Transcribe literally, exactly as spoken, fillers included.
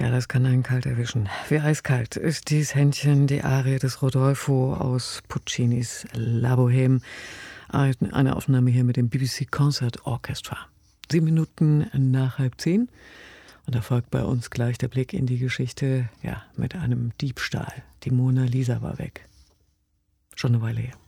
Ja, das kann einen kalt erwischen. Wie eiskalt ist dies Händchen, die Arie des Rodolfo aus Puccinis La Bohème. Eine Aufnahme hier mit dem B B C Concert Orchestra. Sieben Minuten nach halb zehn. Und da folgt bei uns gleich der Blick in die Geschichte, ja, mit einem Diebstahl. Die Mona Lisa war weg. Schon eine Weile her.